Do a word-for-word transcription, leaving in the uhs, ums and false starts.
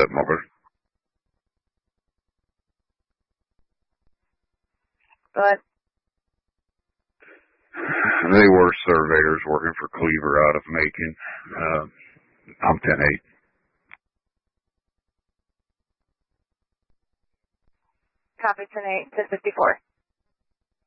Mother. But they were surveyors working for Cleaver out of Macon. Uh, I'm ten eight. Copy ten eight, ten fifty-four.